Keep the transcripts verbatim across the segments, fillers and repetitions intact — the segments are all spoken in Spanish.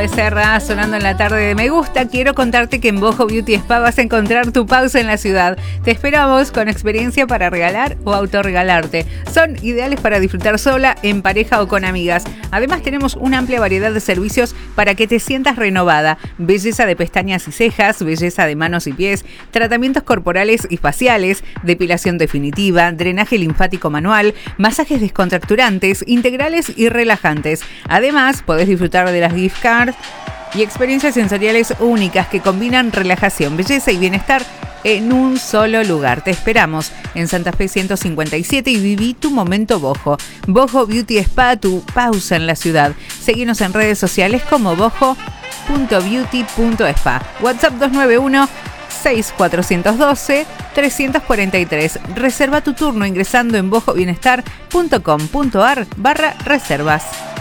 Becerra sonando en la tarde de Me Gusta. Quiero contarte que en Bojo Beauty Spa vas a encontrar tu pausa en la ciudad. Te esperamos con experiencia para regalar o autorregalarte. Son ideales para disfrutar sola, en pareja o con amigas. Además tenemos una amplia variedad de servicios para que te sientas renovada. Belleza de pestañas y cejas, belleza de manos y pies, tratamientos corporales y faciales, depilación definitiva, drenaje linfático manual, masajes descontracturantes, integrales y relajantes. Además, podés disfrutar de las gift cards y experiencias sensoriales únicas que combinan relajación, belleza y bienestar en un solo lugar. Te esperamos en Santa Fe ciento cincuenta y siete y viví tu momento bojo. Bojo Beauty Spa, tu pausa en la ciudad. Seguinos en redes sociales como bojo punto beauty punto spa. WhatsApp dos nueve uno, seis cuatro uno dos, tres cuatro tres. Reserva tu turno ingresando en bojo bienestar punto com punto ar barra reservas.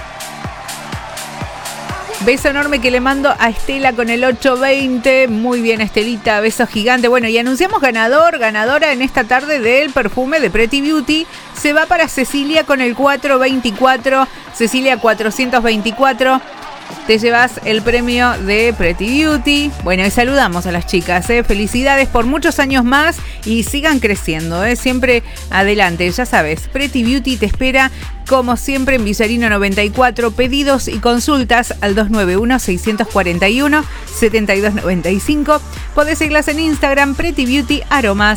Beso enorme que le mando a Estela con el ocho veinte. Muy bien, Estelita, beso gigante. Bueno, y anunciamos ganador, ganadora en esta tarde del perfume de Pretty Beauty. Se va para Cecilia con el cuatrocientos veinticuatro. Cecilia cuatrocientos veinticuatro. Te llevas el premio de Pretty Beauty. Bueno, y saludamos a las chicas, ¿eh? Felicidades por muchos años más y sigan creciendo, ¿eh? Siempre adelante, ya sabes. Pretty Beauty te espera como siempre en Villarino noventa y cuatro. Pedidos y consultas al dos nueve uno, seis cuatro uno, siete dos nueve cinco. Podés seguirlas en Instagram, Pretty Beauty Aromas.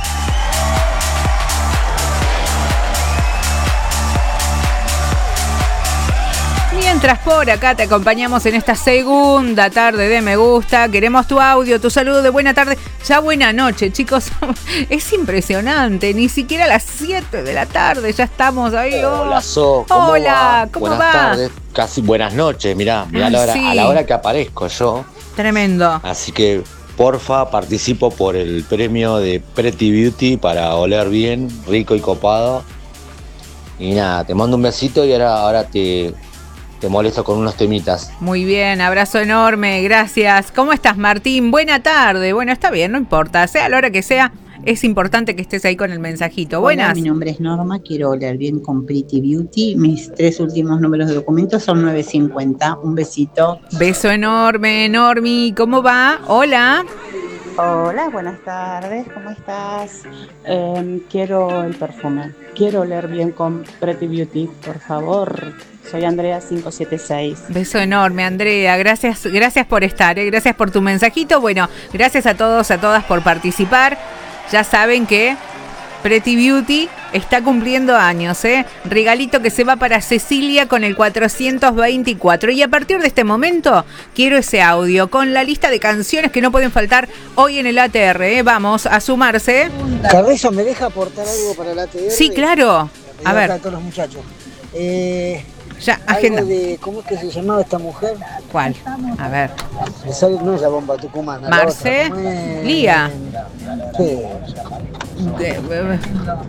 Mientras por acá te acompañamos en esta segunda tarde de Me Gusta, queremos tu audio, tu saludo de buena tarde, ya buena noche, chicos. Es impresionante, ni siquiera a las siete de la tarde ya estamos ahí. Hola, So, ¿cómo Hola, va? ¿cómo buenas va? tardes, casi buenas noches, mirá, mirá Ay, la hora, sí. a la hora que aparezco yo. Tremendo. Así que, porfa, participo por el premio de Pretty Beauty para oler bien, rico y copado. Y nada, te mando un besito y ahora, ahora te... Te molesto con unos temitas. Muy bien, abrazo enorme, gracias. ¿Cómo estás, Martín? Buena tarde. Bueno, está bien, no importa, sea a la hora que sea, es importante que estés ahí con el mensajito. Buenas. Hola, mi nombre es Norma, quiero oler bien con Pretty Beauty. Mis tres últimos números de documentos son nueve cincuenta. Un besito. Beso enorme, enorme. ¿Cómo va? Hola. Hola, buenas tardes, ¿cómo estás? Eh, quiero el perfume, quiero oler bien con Pretty Beauty, por favor. Soy Andrea cinco siete seis. Beso enorme, Andrea. Gracias, gracias por estar, ¿eh? Gracias por tu mensajito. Bueno, gracias a todos, a todas por participar. Ya saben que Pretty Beauty está cumpliendo años, ¿eh? Regalito que se va para Cecilia con el cuatrocientos veinticuatro. Y a partir de este momento, quiero ese audio con la lista de canciones que no pueden faltar hoy en el A T R, ¿eh? Vamos a sumarse. Carrizo, ¿me deja aportar algo para el A T R? Sí, claro. A ver. A todos los muchachos. Eh, ya, agenda. De, ¿Cómo es que se llamaba esta mujer? ¿Cuál? A ver. Me sale, no es la bomba tucumana. Marce. Lía. Sí. De, eh,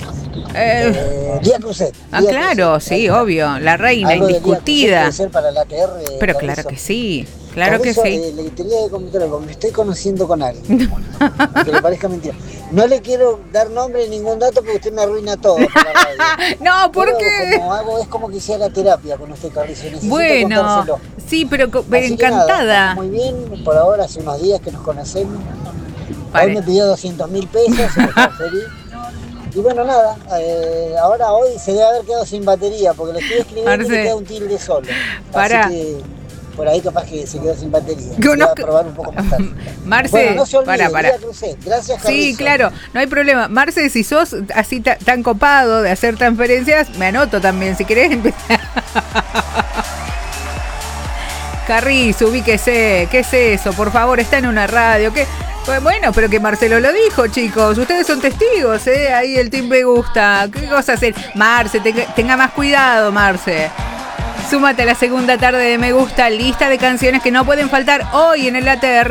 eh, Lía Cruzet. Ah, Lía claro, Cruzet. sí, obvio. La reina, algo indiscutida. De ser para el A T R, Pero Carrizo. claro que sí. Claro Carrizo, que sí. Eh, le quería comentar algo. Me estoy conociendo con alguien. Aunque le parezca mentira. No le quiero dar nombre ni ningún dato porque usted me arruina todo. Por la radio. No, ¿por pero qué? Como hago, es como que hiciera terapia con usted, Carrizo. Necesito Bueno, contárselo. sí, pero, pero Así que encantada. nada, muy bien, por ahora hace unos días que nos conocemos. Vale. Hoy me pidió doscientos mil pesos, se me transferí. Y bueno, nada, eh, ahora hoy se debe haber quedado sin batería porque le estoy escribiendo Marce. y le queda un tilde solo. Para. Así que por ahí capaz que se quedó sin batería. Que uno- Voy a probar un poco más tarde. Marce, Bueno, no se olvide, para, para. Lía Cruzet. Gracias, Carrizo. Sí, claro, no hay problema. Marce, si sos así ta- tan copado de hacer transferencias, me anoto también, si querés empezar. Carrizo, ubíquese, ¿qué es eso? Por favor, está en una radio, ¿qué? Bueno, pero que Marcelo lo dijo, chicos. Ustedes son testigos, ¿eh? Ahí el team Me Gusta. ¿Qué cosa hacer? Marce, tenga, tenga más cuidado, Marce. Súmate a la segunda tarde de Me Gusta, lista de canciones que no pueden faltar hoy en el A T R.